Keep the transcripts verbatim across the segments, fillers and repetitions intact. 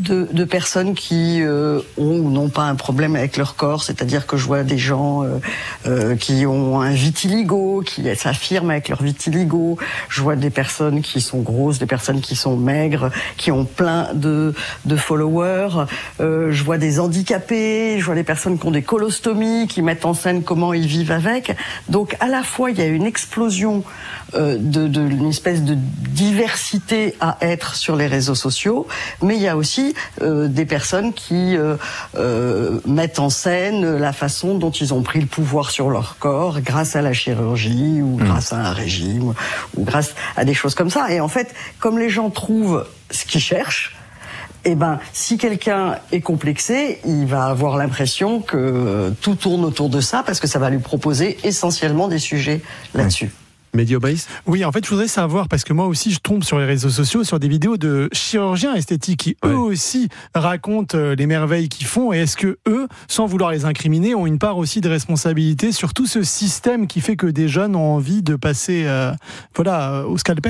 de, de personnes qui euh, ont ou n'ont pas un problème avec leur corps, c'est-à-dire que je vois des gens euh, euh, qui ont un vitiligo, qui s'affirment avec leur vitiligo, je vois des personnes qui sont grosses, des personnes qui sont maigres, qui ont plein de, de followers, euh, je vois des handicapés, je vois des personnes qui ont des colostomies, qui mettent en scène comment ils vivent avec. Donc à la fois il y a une explosion euh, de, de une espèce de diversité à être sur les réseaux sociaux, mais il y a aussi euh, des personnes qui euh, euh, mettent en scène la façon dont ils ont pris le pouvoir sur leur corps grâce à la chirurgie ou mmh. grâce à un régime ou grâce à des choses comme ça. Et en fait, comme les gens trouvent ce qu'ils cherchent, eh ben, si quelqu'un est complexé, il va avoir l'impression que tout tourne autour de ça parce que ça va lui proposer essentiellement des sujets là-dessus. Mehdi Obaïs ? Oui, en fait, je voudrais savoir, parce que moi aussi, je tombe sur les réseaux sociaux, sur des vidéos de chirurgiens esthétiques qui, ouais. eux aussi, racontent les merveilles qu'ils font. Et est-ce que eux, sans vouloir les incriminer, ont une part aussi de responsabilité sur tout ce système qui fait que des jeunes ont envie de passer euh, voilà, au scalpel ?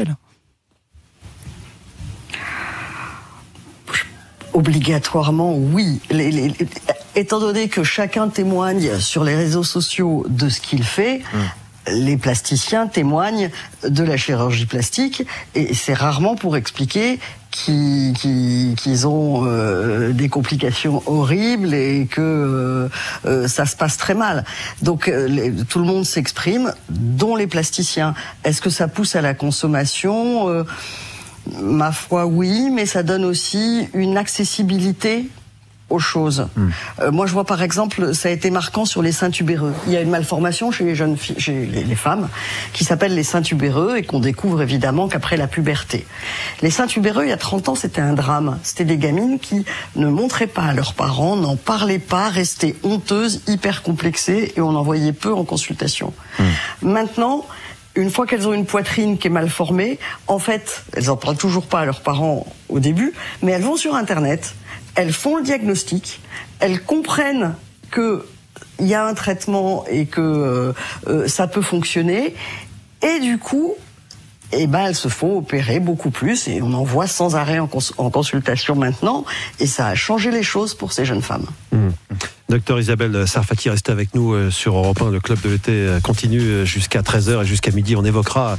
Obligatoirement, oui. Les, les, les, étant donné que chacun témoigne sur les réseaux sociaux de ce qu'il fait, mmh. les plasticiens témoignent de la chirurgie plastique, et c'est rarement pour expliquer qu'ils, qu'ils, qu'ils ont euh, des complications horribles et que euh, euh, ça se passe très mal. Donc euh, les, tout le monde s'exprime, dont les plasticiens. Est-ce que ça pousse à la consommation ? euh, Ma foi, oui, mais ça donne aussi une accessibilité aux choses. Mmh. Euh, moi, je vois par exemple, ça a été marquant sur les seins tubéreux. Il y a une malformation chez les jeunes filles, chez les, les femmes, qui s'appelle les seins tubéreux et qu'on découvre évidemment qu'après la puberté. Les seins tubéreux, il y a trente ans, c'était un drame. C'était des gamines qui ne montraient pas à leurs parents, n'en parlaient pas, restaient honteuses, hyper complexées, et on en voyait peu en consultation. Mmh. Maintenant, une fois qu'elles ont une poitrine qui est mal formée, en fait, elles en parlent toujours pas à leurs parents au début, mais elles vont sur Internet, elles font le diagnostic, elles comprennent que il y a un traitement et que euh, ça peut fonctionner, et du coup, eh ben, elles se font opérer beaucoup plus, et on en voit sans arrêt en, cons- en consultation maintenant, et ça a changé les choses pour ces jeunes femmes. Mmh. Docteur Isabelle Sarfati, restez avec nous sur Europe un. Le club de l'été continue jusqu'à treize heures et jusqu'à midi. On évoquera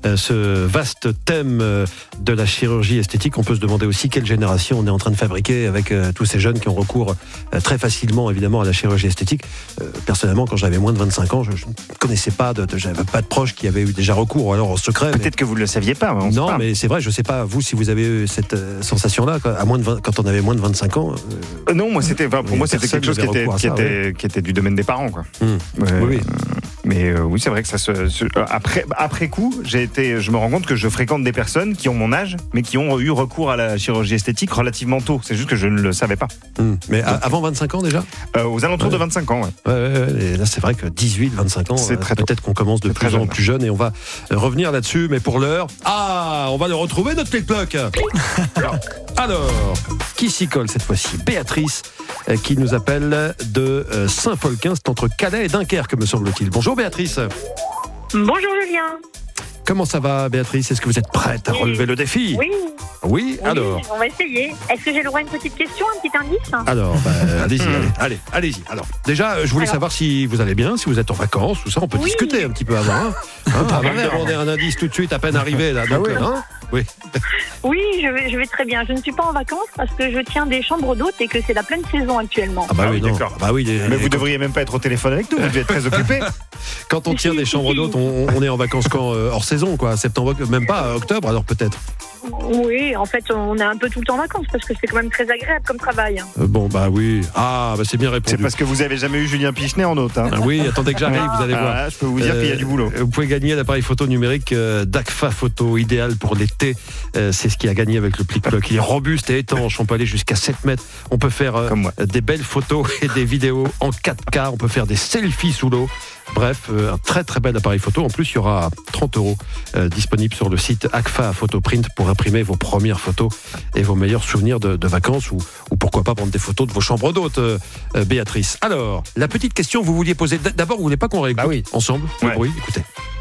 ce vaste thème de la chirurgie esthétique. On peut se demander aussi quelle génération on est en train de fabriquer avec tous ces jeunes qui ont recours très facilement, évidemment, à la chirurgie esthétique. Personnellement, quand j'avais moins de vingt-cinq ans, je ne connaissais pas, de, de, j'avais pas de proches qui avaient eu déjà recours, ou alors en secret. Peut-être mais... que vous ne le saviez pas. On non, mais c'est vrai, je ne sais pas, vous, si vous avez eu cette sensation-là, à moins de vingt, quand on avait moins de vingt-cinq ans. Euh, non, moi, c'était, enfin, pour moi, c'était quelque chose qui était, qui, ça, était, ouais. qui était du domaine des parents, quoi. Mmh. Euh, oui, oui. Mais euh, oui, c'est vrai que ça se, se après après coup, j'ai été, je me rends compte que je fréquente des personnes qui ont mon âge, mais qui ont eu recours à la chirurgie esthétique relativement tôt. C'est juste que je ne le savais pas. Mmh. Mais Donc, avant vingt-cinq ans déjà euh, Aux alentours ouais. de vingt-cinq ans, ouais. Ouais, ouais, ouais. Et là, c'est vrai que dix-huit, vingt-cinq ans, c'est très peut-être qu'on commence de plus en plus jeune, et on va revenir là-dessus. Mais pour l'heure, ah, on va le retrouver notre clic-ploc. alors, alors, qui s'y colle cette fois-ci ? Béatrice, qui nous appelle de Saint-Folquin, c'est entre Calais et Dunkerque, me semble-t-il. Bonjour Béatrice. Bonjour Julien. Comment ça va Béatrice ? Est-ce que vous êtes prête à oui. relever le défi ? Oui. Oui, alors. On va essayer. Est-ce que j'ai le droit à une petite question, un petit indice ? Alors, bah, allez-y, allez, allez, allez-y. Alors, déjà, je voulais alors. savoir si vous allez bien, si vous êtes en vacances, tout ça. On peut oui. discuter un petit peu avant. Hein, hein pas mal demander un indice tout de suite, à peine arrivé là. Donc, ah oui. Hein oui. Oui, je vais, je vais très bien. Je ne suis pas en vacances parce que je tiens des chambres d'hôtes et que c'est la pleine saison actuellement. Ah bah oui, d'accord. Ah bah oui, les, mais les, vous ne devriez même pas être au téléphone avec nous. Vous devez être très occupé. Quand on tient des chambres d'hôtes, on, on est en vacances quand euh, hors saison, quoi. Septembre, même pas octobre, alors peut-être. Oui, en fait, on est un peu tout le temps en vacances parce que c'est quand même très agréable comme travail. Euh, bon, bah oui. Ah, bah c'est bien répondu. C'est parce que vous avez jamais eu Julien Pichenet en hôte. Hein. Ah, oui, attendez que j'arrive, vous allez ah, voir. Je peux vous dire euh, qu'il y a du boulot. Vous pouvez gagner l'appareil photo numérique euh, d'Agfa Photo, idéal pour l'été. Euh, c'est ce qui a gagné avec le plic-ploc. Il est robuste et étanche. On peut aller jusqu'à sept mètres. On peut faire euh, des belles photos et des vidéos en quatre K. On peut faire des selfies sous l'eau. Bref, euh, un très très bel appareil photo. En plus, il y aura trente euros euh, disponibles sur le site Agfa Photoprint pour imprimer vos premières photos et vos meilleurs souvenirs de, de vacances ou, ou pourquoi pas prendre des photos de vos chambres d'hôtes, euh, euh, Béatrice. Alors, la petite question que vous vouliez poser. D'abord, vous voulez pas qu'on réécoute bah oui. ensemble ouais. Oui, écoutez.